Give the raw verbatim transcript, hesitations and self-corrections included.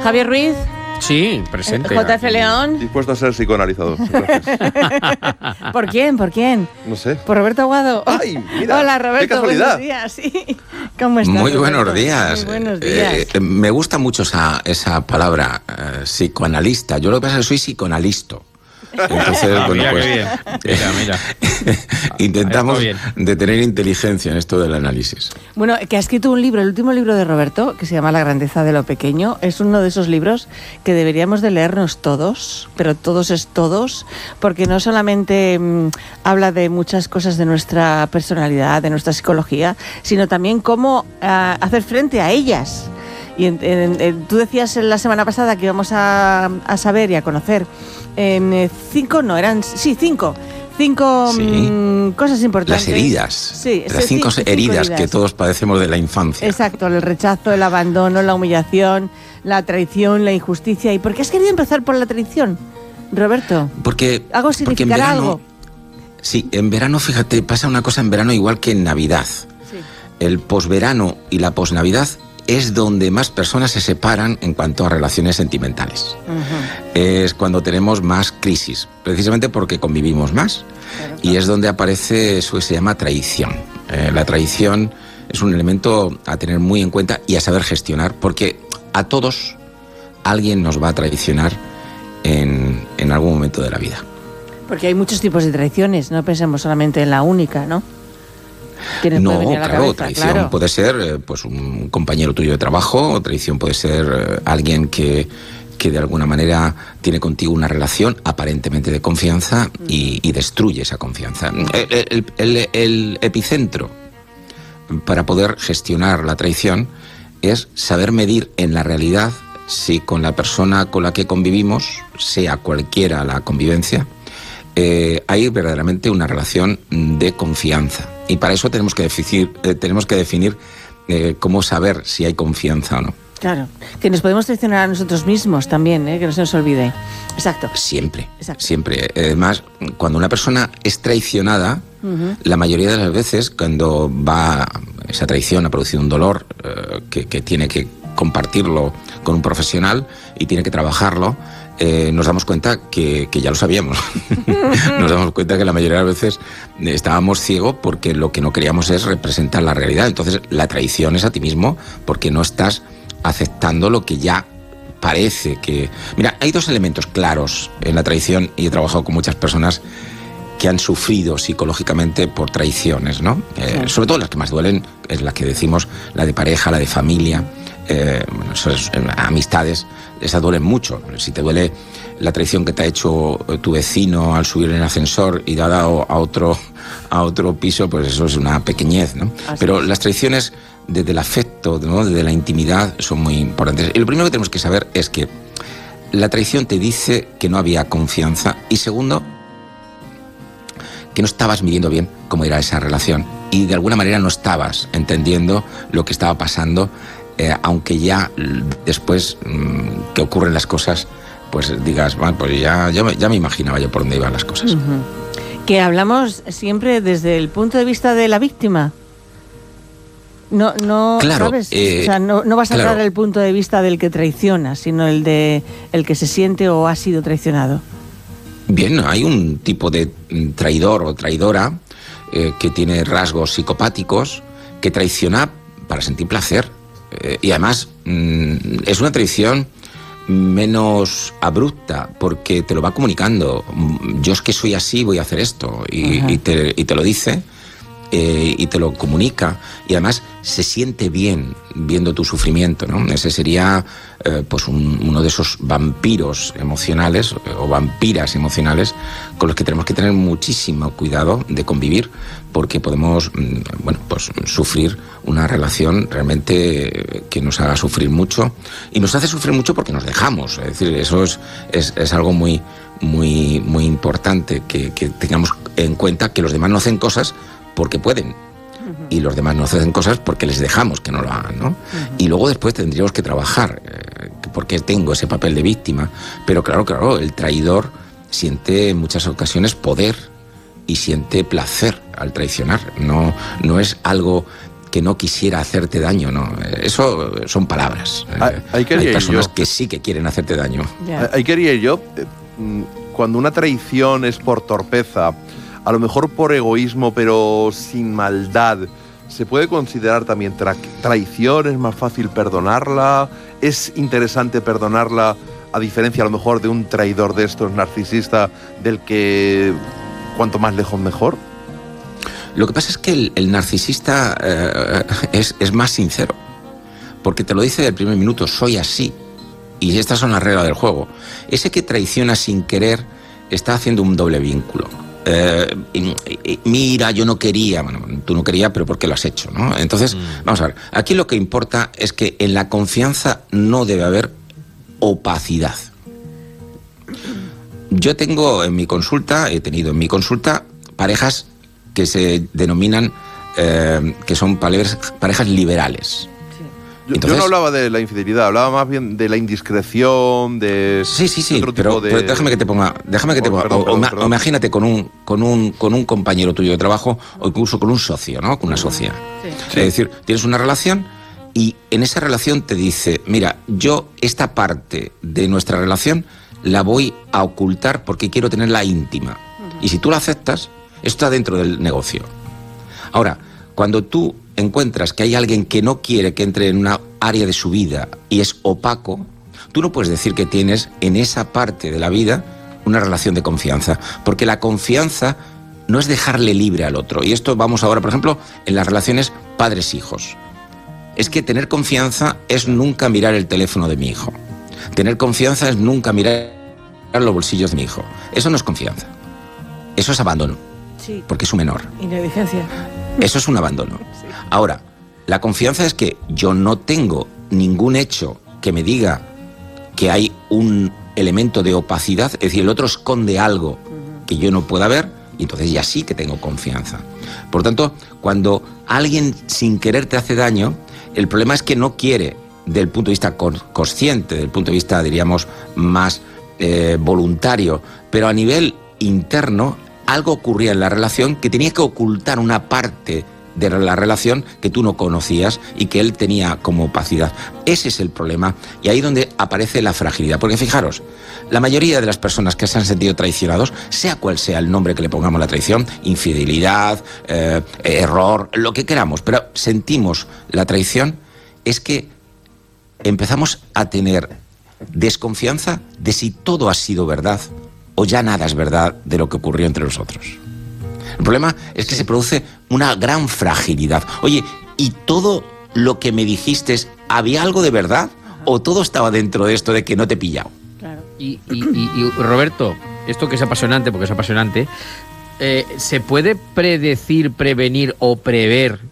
Javier Ruiz. Sí, presente. J F León. Dispuesto a ser psicoanalizador. Gracias. ¿Por quién? ¿Por quién? No sé. ¿Por Roberto Aguado? ¡Ay, mira! Hola, Roberto. ¡Qué casualidad! Buenos días. Sí. ¿Cómo estás, Muy Roberto? buenos días. Muy buenos días. Eh, eh, me gusta mucho esa, esa palabra, eh, psicoanalista. Yo lo que pasa es que soy psicoanalisto. Entonces, Ah, bueno, mira, pues qué bien. Mira, mira. intentamos Está bien. de tener inteligencia en esto del análisis. Bueno, que ha escrito un libro, el último libro de Roberto, que se llama La grandeza de lo pequeño. Es uno de esos libros que deberíamos de leernos todos, pero todos es todos, porque no solamente mmm, habla de muchas cosas de nuestra personalidad, de nuestra psicología, sino también cómo uh, hacer frente a ellas. Y en, en, en, tú decías la semana pasada que íbamos a, a saber y a conocer en eh, cinco, no, eran, sí, cinco, cinco Sí. mmm, cosas importantes. Las heridas. Sí, las sí, cinco, cinco heridas, heridas que todos padecemos de la infancia. Exacto, el rechazo, el abandono, la humillación, la traición, la injusticia. ¿Y por qué has querido empezar por la traición, Roberto? Porque, ¿Algo porque en significará verano, algo? Sí, en verano, fíjate, pasa una cosa en verano igual que en Navidad. Sí. El posverano y la posnavidad es donde más personas se separan en cuanto a relaciones sentimentales. Uh-huh. Es cuando tenemos más crisis, precisamente porque convivimos más. Claro. Y es donde aparece eso que se llama traición. Eh, la traición es un elemento a tener muy en cuenta y a saber gestionar, porque a todos alguien nos va a traicionar en, en algún momento de la vida. Porque hay muchos tipos de traiciones, no pensemos solamente en la única, ¿no? No, puede claro, cabeza, traición claro. puede ser eh, pues un compañero tuyo de trabajo, o traición puede ser eh, alguien que, que de alguna manera tiene contigo una relación aparentemente de confianza y, y destruye esa confianza. El, el, el, el epicentro para poder gestionar la traición es saber medir en la realidad si con la persona con la que convivimos, sea cualquiera la convivencia, eh, hay verdaderamente una relación de confianza. Y para eso tenemos que definir, eh, tenemos que definir eh, cómo saber si hay confianza o no. Claro, que nos podemos traicionar a nosotros mismos también, ¿eh? Que no se nos olvide. Exacto. Siempre, Exacto. siempre. Además, cuando una persona es traicionada, uh-huh. la mayoría de las veces, cuando va esa traición ha producido un dolor eh, que, que tiene que compartirlo con un profesional y tiene que trabajarlo, eh, nos damos cuenta que, que ya lo sabíamos. Nos damos cuenta que la mayoría de las veces estábamos ciegos porque lo que no queríamos es representar la realidad. Entonces, la traición es a ti mismo porque no estás aceptando lo que ya parece que... Mira, hay dos elementos claros en la traición y he trabajado con muchas personas que han sufrido psicológicamente por traiciones, ¿no? Eh, sí. Sobre todo las que más duelen es la que decimos, la de pareja, la de familia, eh, bueno, eso es, eh, amistades, esas duelen mucho. Si te duele la traición que te ha hecho tu vecino al subir en el ascensor y te ha dado a otro, a otro piso, pues eso es una pequeñez, ¿no? Así Pero es. Las traiciones desde el afecto, ¿no? Desde la intimidad son muy importantes. Y lo primero que tenemos que saber es que la traición te dice que no había confianza y segundo, que no estabas midiendo bien cómo era esa relación y de alguna manera no estabas entendiendo lo que estaba pasando, eh, aunque ya después mmm, que ocurren las cosas, pues digas, bueno, pues ya, ya, me, ya me imaginaba yo por dónde iban las cosas. Uh-huh. Que hablamos siempre desde el punto de vista de la víctima. No, no, claro, ¿sabes? Eh, o sea, no, no vas a claro. dar el punto de vista del que traiciona, sino el de el que se siente o ha sido traicionado. Bien, hay un tipo de traidor o traidora eh, que tiene rasgos psicopáticos, que traiciona para sentir placer. Eh, y además mmm, es una traición menos abrupta, porque te lo va comunicando. Yo es que soy así, voy a hacer esto. Y, y, te, y te lo dice. Eh, y te lo comunica y además se siente bien viendo tu sufrimiento, ¿no? Ese sería eh, pues un, uno de esos vampiros emocionales o vampiras emocionales con los que tenemos que tener muchísimo cuidado de convivir, porque podemos bueno, pues sufrir una relación realmente que nos haga sufrir mucho y nos hace sufrir mucho porque nos dejamos. Es decir, eso es, es, es algo muy, muy, muy importante, que, que tengamos en cuenta que los demás no hacen cosas porque pueden, uh-huh. y los demás no hacen cosas porque les dejamos que no lo hagan, ¿no? Uh-huh. Y luego después tendríamos que trabajar, eh, porque tengo ese papel de víctima, pero claro, claro, el traidor siente en muchas ocasiones poder y siente placer al traicionar, no, no es algo que no quisiera hacerte daño, ¿no? Eso son palabras. Ah, ahí quería Hay personas yo. que sí que quieren hacerte daño. Ya. Ahí quería ir yo. eh, mm, Cuando una traición es por torpeza, a lo mejor por egoísmo, pero sin maldad, ¿se puede considerar también tra- traición? ¿Es más fácil perdonarla? ¿Es interesante perdonarla a diferencia a lo mejor de un traidor de estos narcisista del que cuanto más lejos mejor? Lo que pasa es que el, el narcisista eh, es, es más sincero, porque te lo dice del primer minuto, soy así, y estas son las reglas del juego. Ese que traiciona sin querer está haciendo un doble vínculo. Eh, y, y, mira, yo no quería, bueno, tú no querías, pero ¿por qué lo has hecho, ¿no? Entonces, mm. vamos a ver, aquí lo que importa es que en la confianza no debe haber opacidad. Yo tengo en mi consulta, he tenido en mi consulta parejas que se denominan, eh, que son parejas, parejas liberales. Yo, Entonces, yo no hablaba de la infidelidad, hablaba más bien de la indiscreción, de sí, sí, sí, otro pero, tipo de... pero déjame que te ponga, déjame que Oh, te ponga, perdón, o, perdón, o, perdón. o imagínate con un, con un, con un compañero tuyo de trabajo o incluso con un socio, ¿no? Con una socia. Sí. Sí. Es decir, tienes una relación y en esa relación te dice, mira, yo esta parte de nuestra relación la voy a ocultar porque quiero tenerla íntima. Uh-huh. Y si tú la aceptas, esto está dentro del negocio. Ahora, cuando tú encuentras que hay alguien que no quiere que entre en una área de su vida y es opaco, tú no puedes decir que tienes en esa parte de la vida una relación de confianza, porque la confianza no es dejarle libre al otro. Y esto vamos ahora, por ejemplo, en las relaciones padres-hijos. Es que tener confianza es nunca mirar el teléfono de mi hijo. Tener confianza es nunca mirar los bolsillos de mi hijo. Eso no es confianza. Eso es abandono. Sí. Porque es un menor. Y negligencia. Eso es un abandono. Sí. Ahora, la confianza es que yo no tengo ningún hecho que me diga que hay un elemento de opacidad, es decir, el otro esconde algo uh-huh. que yo no pueda ver, y entonces ya sí que tengo confianza. Por tanto, cuando alguien sin querer te hace daño, el problema es que no quiere, del punto de vista consciente, del punto de vista, diríamos, más eh, voluntario, pero a nivel interno, algo ocurría en la relación que tenía que ocultar una parte de la relación que tú no conocías y que él tenía como opacidad. Ese es el problema y ahí es donde aparece la fragilidad. Porque fijaros, la mayoría de las personas que se han sentido traicionados, sea cual sea el nombre que le pongamos a la traición, infidelidad, eh, error, lo que queramos, pero sentimos la traición, es que empezamos a tener desconfianza de si todo ha sido verdad o ya nada es verdad de lo que ocurrió entre nosotros. El problema es que se produce una gran fragilidad. Oye, ¿y todo lo que me dijiste, había algo de verdad? ¿O todo estaba dentro de esto de que no te he pillado? Claro. Y, y, y, y Roberto, esto que es apasionante, porque es apasionante, eh, ¿se puede predecir, prevenir o prever